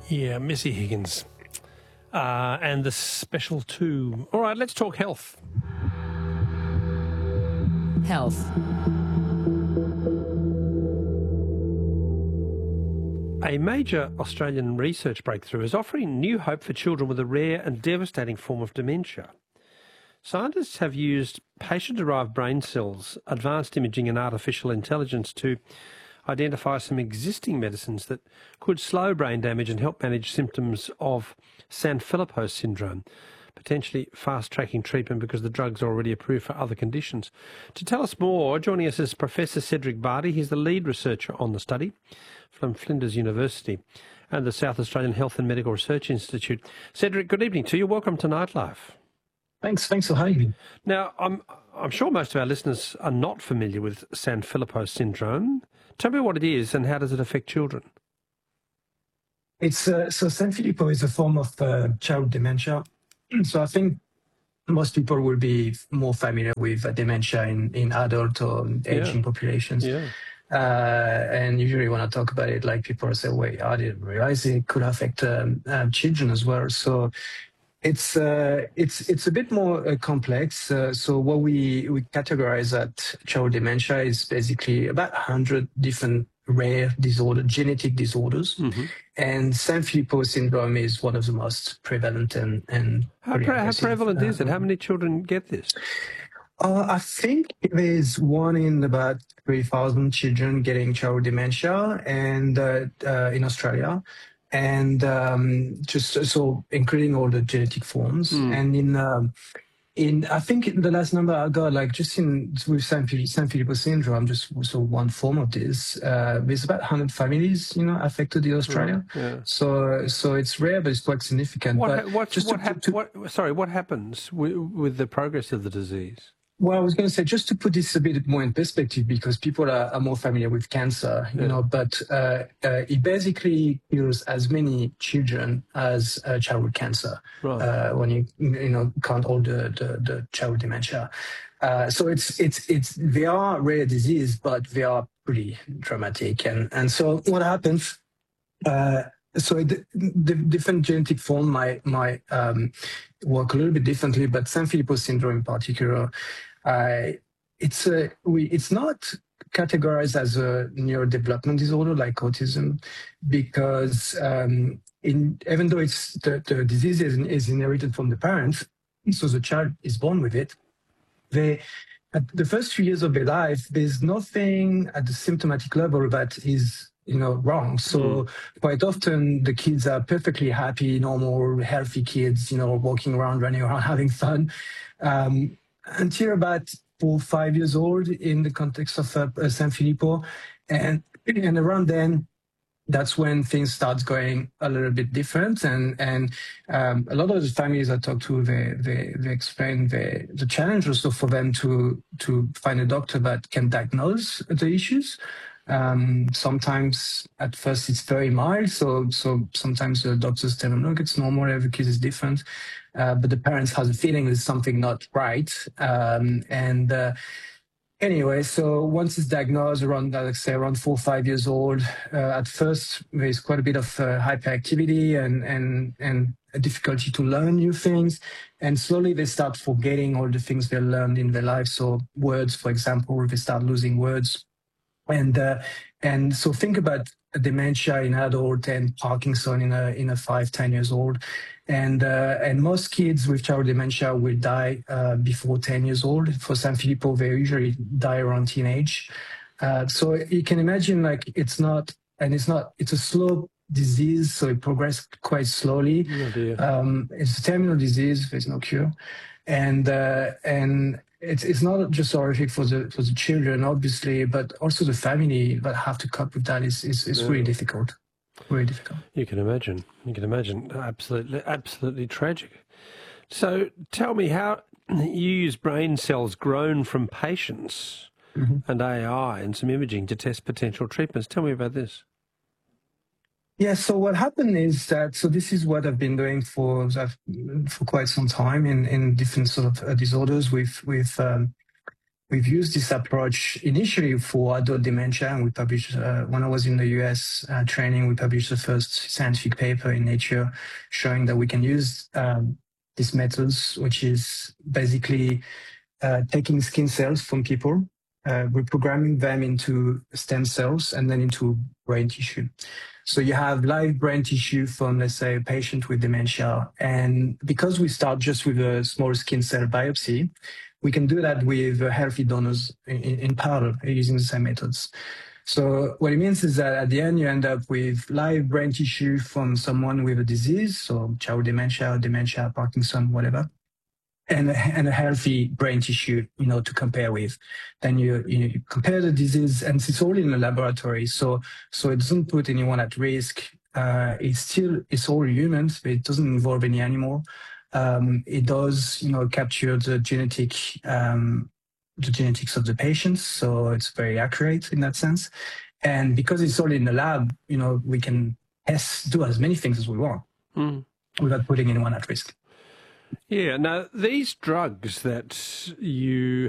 Yeah, Missy Higgins. And the special two. All right, let's talk health. Health. A major Australian research breakthrough is offering new hope for children with a rare and devastating form of dementia. Scientists have used patient-derived brain cells, advanced imaging and artificial intelligence to identify some existing medicines that could slow brain damage and help manage symptoms of Sanfilippo syndrome, potentially fast-tracking treatment because the drug's are already approved for other conditions. To tell us more, joining us is Professor Cedric Barty. He's the lead researcher on the study from Flinders University and the South Australian Health and Medical Research Institute. Cedric, good evening to you. Welcome to Nightlife. Thanks for having me. Now, I'm sure most of our listeners are not familiar with Sanfilippo syndrome. Tell me what it is and how does it affect children? It's so Sanfilippo is a form of child dementia. So I think most people will be more familiar with dementia in adult or aging populations. Yeah. And usually when I talk about it, like people say, wait, I didn't realize it could affect children as well. So it's a bit more complex. So what we categorize at child dementia is basically about 100 different rare genetic disorders. Mm-hmm. And Sanfilippo syndrome is one of the most prevalent and How prevalent is it? How many children get this? I think there's one in about 3,000 children getting child dementia and in Australia. And just so including all the genetic forms. And I think the last number I got, like just with Sanfilippo syndrome, just so one form of this, there's about 100 families, affected in Australia. Yeah. So it's rare, but it's quite significant. What happens with the progress of the disease? Well, I was going to say, just to put this a bit more in perspective, because people are more familiar with cancer, but it basically kills as many children as childhood cancer, right. When you count all the childhood dementia. So they are rare disease, but they are pretty dramatic. And so what happens? So the different genetic form might work a little bit differently, but Sanfilippo syndrome in particular, it's not categorized as a neurodevelopment disorder like autism, because even though it's the disease is inherited from the parents, so the child is born with it, at the first few years of their life, there's nothing at the symptomatic level that is wrong. So quite often the kids are perfectly happy, normal, healthy kids, walking around, running around, having fun, until about 4 or 5 years old in the context of Sanfilippo. And around then, that's when things start going a little bit different. And a lot of the families I talk to, they explain the challenge also for them to find a doctor that can diagnose the issues. Sometimes at first it's very mild, so sometimes the doctors tell them, look, it's normal, every kid is different, but the parents have a feeling there's something not right. Anyway, so once it's diagnosed around 4 or 5 years old, at first there's quite a bit of hyperactivity and a difficulty to learn new things, and slowly they start forgetting all the things they learned in their life. So words, for example, they start losing words. And so think about dementia in adult and Parkinson in a 5-10 years old, and most kids with child dementia will die before 10 years old. For Sanfilippo, they usually die around teenage. So you can imagine, like, it's a slow disease, so it progresses quite slowly. Oh dear. It's a terminal disease. There's no cure, and it's not just horrific for the children, obviously, but also the family that have to cope with that is really difficult. Really difficult. You can imagine. Absolutely tragic. So tell me how you use brain cells grown from patients and AI and some imaging to test potential treatments. Tell me about this. Yeah, so what happened is that, so this is what I've been doing for quite some time in different sort of disorders with we've used this approach initially for adult dementia, and we published, when I was in the US training, we published the first scientific paper in Nature showing that we can use these methods, which is basically taking skin cells from people, reprogramming them into stem cells and then into brain tissue. So you have live brain tissue from, let's say, a patient with dementia. And because we start just with a small skin cell biopsy, we can do that with healthy donors in parallel using the same methods. So what it means is that at the end, you end up with live brain tissue from someone with a disease, so child dementia, Parkinson, whatever, and a healthy brain tissue, to compare with. Then you compare the disease, and it's all in the laboratory, so it doesn't put anyone at risk. It's all humans, but it doesn't involve any animal. It does, capture the genetics of the patients, so it's very accurate in that sense. And because it's all in the lab, we can do as many things as we want without putting anyone at risk. Yeah. Now, these drugs that you